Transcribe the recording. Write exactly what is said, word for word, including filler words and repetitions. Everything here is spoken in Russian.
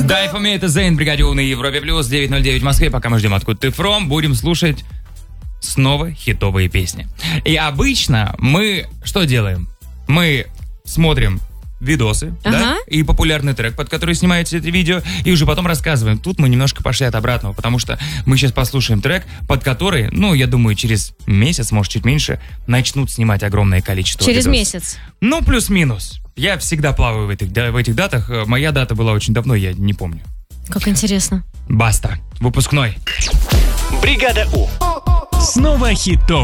Дай for me, это Зейн, бригаде У на Европе Плюс, девять ноль девять в Москве. Пока мы ждем, откуда ты from, будем слушать снова хитовые песни. И обычно мы что делаем? Мы смотрим видосы, ага. да, и популярный трек, под который снимается это видео, и уже потом рассказываем. Тут мы немножко пошли от обратного, потому что мы сейчас послушаем трек, под который, ну, я думаю, через месяц, может, чуть меньше, начнут снимать огромное количество Через видосов. месяц? Ну, плюс-минус. Я всегда плаваю в этих, в этих датах. Моя дата была очень давно, я не помню. Как интересно. Баста. Выпускной. Бригада У. Снова хитов.